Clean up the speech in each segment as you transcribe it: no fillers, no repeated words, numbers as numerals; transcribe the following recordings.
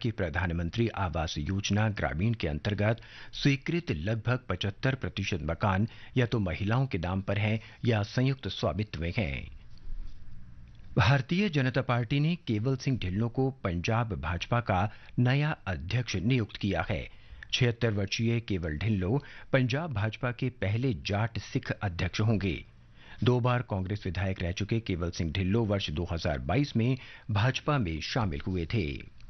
कि प्रधानमंत्री आवास योजना ग्रामीण के अंतर्गत स्वीकृत लगभग 75% मकान या तो महिलाओं के नाम पर हैं या संयुक्त स्वामित्व में हैं। भारतीय जनता पार्टी ने केवल सिंह ढिल्लों को पंजाब भाजपा का नया अध्यक्ष नियुक्त किया है। 76 वर्षीय केवल ढिल्लों पंजाब भाजपा के पहले जाट सिख अध्यक्ष होंगे। 2 बार कांग्रेस विधायक रह चुके केवल सिंह ढिल्लों वर्ष 2022 में भाजपा में शामिल हुए थे।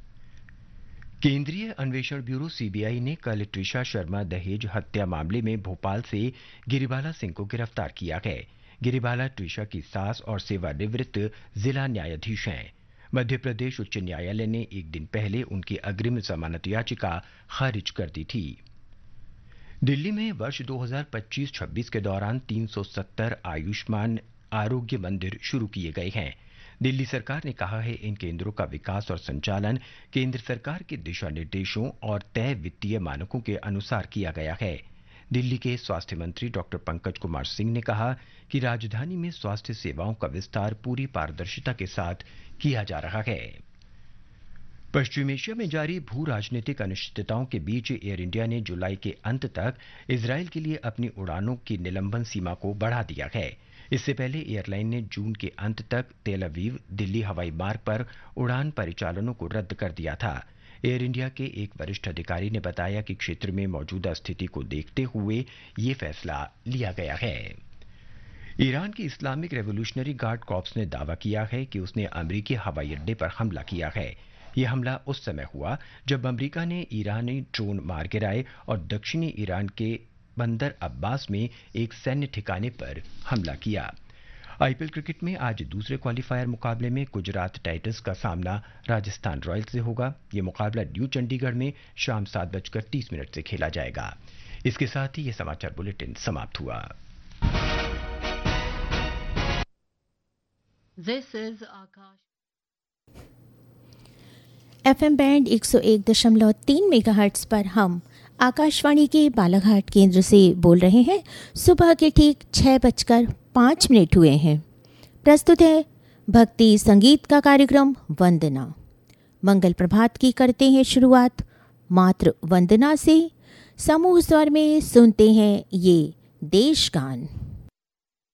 केंद्रीय अन्वेषण ब्यूरो सीबीआई ने कल ट्रिशा शर्मा दहेज हत्या मामले में भोपाल से गिरिबाला सिंह को गिरफ्तार किया है। गिरिबाला ट्रिशा की सास और सेवानिवृत्त जिला न्यायाधीश हैं। मध्य प्रदेश उच्च न्यायालय ने एक दिन पहले उनकी अग्रिम जमानत याचिका खारिज कर दी थी। दिल्ली में वर्ष 2025-26 के दौरान 370 आयुष्मान आरोग्य मंदिर शुरू किए गए हैं। दिल्ली सरकार ने कहा है इन केंद्रों का विकास और संचालन केंद्र सरकार के दिशा निर्देशों और तय वित्तीय मानकों के अनुसार किया गया है। दिल्ली के स्वास्थ्य मंत्री डॉक्टर पंकज कुमार सिंह ने कहा कि राजधानी में स्वास्थ्य सेवाओं का विस्तार पूरी पारदर्शिता के साथ किया जा रहा है। पश्चिम एशिया में जारी भू राजनीतिक अनिश्चितताओं के बीच एयर इंडिया ने जुलाई के अंत तक इजरायल के लिए अपनी उड़ानों की निलंबन सीमा को बढ़ा दिया है। इससे पहले एयरलाइन ने जून के अंत तक तेल अवीव दिल्ली हवाई मार्ग पर उड़ान परिचालनों को रद्द कर दिया था। एयर इंडिया के एक वरिष्ठ अधिकारी ने बताया कि क्षेत्र में मौजूदा स्थिति को देखते हुए ये फैसला लिया गया है। ईरान की इस्लामिक रेवोल्यूशनरी गार्ड कॉर्प्स ने दावा किया है कि उसने अमेरिकी हवाई अड्डे पर हमला किया है। यह हमला उस समय हुआ जब अमेरिका ने ईरानी ड्रोन मार गिराए और दक्षिणी ईरान के बंदर अब्बास में एक सैन्य ठिकाने पर हमला किया। आईपीएल क्रिकेट में आज दूसरे क्वालिफायर मुकाबले में गुजरात टाइटंस का सामना राजस्थान रॉयल्स से होगा। यह मुकाबला न्यू चंडीगढ़ में शाम 7:30 से खेला जाएगा। इसके साथ ही यह समाचार बुलेटिन समाप्त हुआ। This is Akash. FM band 101.3 megahertz पर हम आकाशवाणी के बालाघाट केंद्र से बोल रहे हैं। सुबह के ठीक 6:05 हुए हैं। प्रस्तुत है भक्ति संगीत का कार्यक्रम वंदना। मंगल प्रभात की करते हैं शुरुआत मात्र वंदना से। समूह स्वर में सुनते हैं ये देश गान।